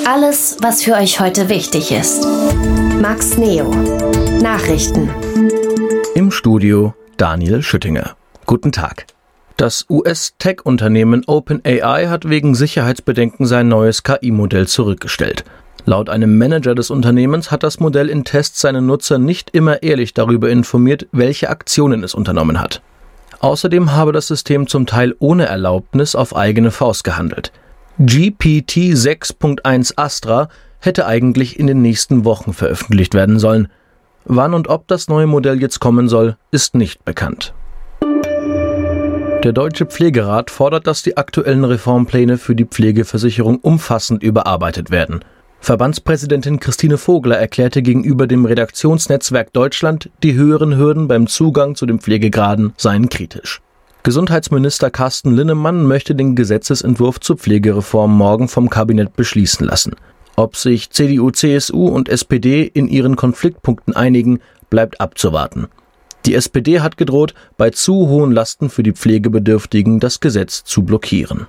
Alles, was für euch heute wichtig ist. Max Neo. Nachrichten. Im Studio Daniel Schüttinger. Guten Tag. Das US-Tech-Unternehmen OpenAI hat wegen Sicherheitsbedenken sein neues KI-Modell zurückgestellt. Laut einem Manager des Unternehmens hat das Modell in Tests seine Nutzer nicht immer ehrlich darüber informiert, welche Aktionen es unternommen hat. Außerdem habe das System zum Teil ohne Erlaubnis auf eigene Faust gehandelt. GPT 6.1 Astra hätte eigentlich in den nächsten Wochen veröffentlicht werden sollen. Wann und ob das neue Modell jetzt kommen soll, ist nicht bekannt. Der Deutsche Pflegerat fordert, dass die aktuellen Reformpläne für die Pflegeversicherung umfassend überarbeitet werden. Verbandspräsidentin Christine Vogler erklärte gegenüber dem Redaktionsnetzwerk Deutschland, die höheren Hürden beim Zugang zu den Pflegegraden seien kritisch. Gesundheitsminister Carsten Linnemann möchte den Gesetzesentwurf zur Pflegereform morgen vom Kabinett beschließen lassen. Ob sich CDU, CSU und SPD in ihren Konfliktpunkten einigen, bleibt abzuwarten. Die SPD hat gedroht, bei zu hohen Lasten für die Pflegebedürftigen das Gesetz zu blockieren.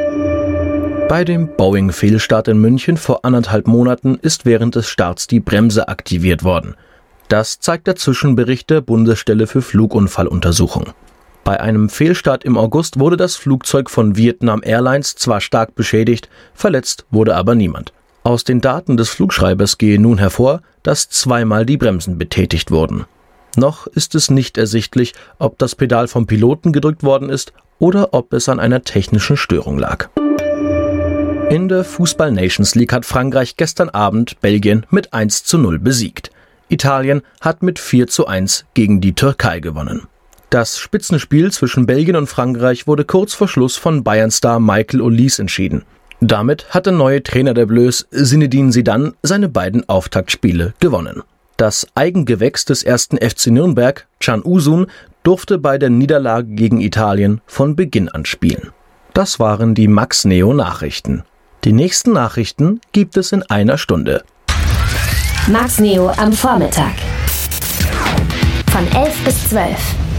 Bei dem Boeing-Fehlstart in München vor 1,5 Monaten ist während des Starts die Bremse aktiviert worden. Das zeigt der Zwischenbericht der Bundesstelle für Flugunfalluntersuchung. Bei einem Fehlstart im August wurde das Flugzeug von Vietnam Airlines zwar stark beschädigt, verletzt wurde aber niemand. Aus den Daten des Flugschreibers gehe nun hervor, dass zweimal die Bremsen betätigt wurden. Noch ist es nicht ersichtlich, ob das Pedal vom Piloten gedrückt worden ist oder ob es an einer technischen Störung lag. In der Fußball-Nations League hat Frankreich gestern Abend Belgien mit 1:0 besiegt. Italien hat mit 4:1 gegen die Türkei gewonnen. Das Spitzenspiel zwischen Belgien und Frankreich wurde kurz vor Schluss von Bayern-Star Michael Olise entschieden. Damit hat der neue Trainer der Bleus, Zinedine Zidane, seine beiden Auftaktspiele gewonnen. Das Eigengewächs des 1. FC Nürnberg, Can Uzun, durfte bei der Niederlage gegen Italien von Beginn an spielen. Das waren die Max Neo Nachrichten. Die nächsten Nachrichten gibt es in einer Stunde. Max Neo am Vormittag. Von 11 bis 12.